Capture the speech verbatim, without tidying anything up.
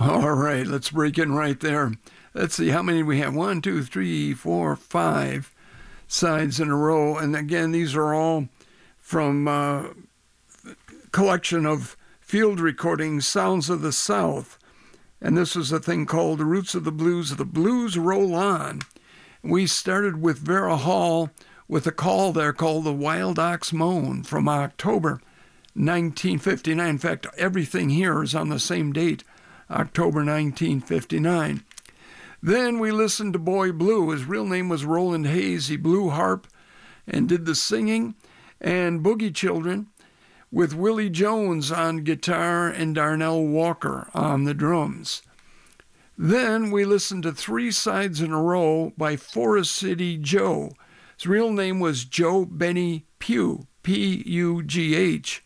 All right, let's break in right there. Let's see, how many we have? One, two, three, four, five sides in a row. And again, these are all from a collection of field recordings, Sounds of the South. And this was a thing called The Roots of the Blues, The Blues Roll On. We started with Vera Hall with a call there called The Wild Ox Moan from October nineteen fifty-nine. In fact, everything here is on the same date, October nineteen fifty-nine. Then we listened to Boy Blue. His real name was Roland Hayes. He blew harp and did the singing, and Boogie Children with Willie Jones on guitar and Darnell Walker on the drums. Then we listened to Three Sides in a Row by Forest City Joe. His real name was Joe Benny Pugh, P U G H.